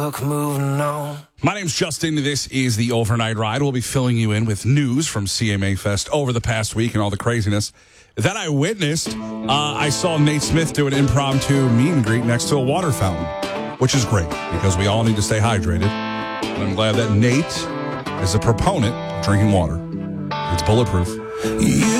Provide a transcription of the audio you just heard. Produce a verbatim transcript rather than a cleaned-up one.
moving on. My name's Justin. This is the Overnight Ride. We'll be filling you in with news from C M A Fest over the past week and all the craziness that I witnessed. Uh, I saw Nate Smith do an impromptu meet and greet next to a water fountain, which is great because we all need to stay hydrated. And I'm glad that Nate is a proponent of drinking water. It's bulletproof. You